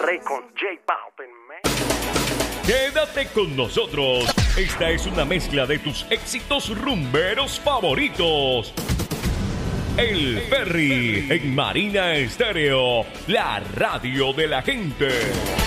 Rey con J Balvin, man. Quédate con nosotros. Esta es una mezcla de tus éxitos rumberos favoritos. El Ferry en Marina Estéreo, la radio de la gente.